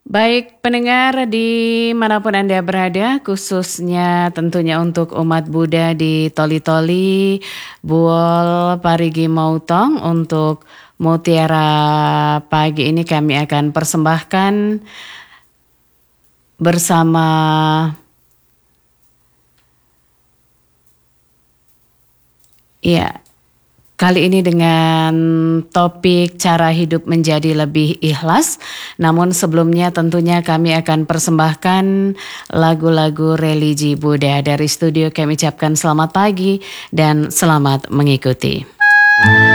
Baik pendengar dimanapun Anda berada, khususnya tentunya untuk umat Buddha di Toli-Toli, Buol, Parigi Mautong, untuk Mutiara pagi ini kami akan persembahkan bersama kali ini dengan topik cara hidup menjadi lebih ikhlas. Namun sebelumnya tentunya kami akan persembahkan lagu-lagu religi Buddha. Dari studio kami ucapkan selamat pagi dan selamat mengikuti.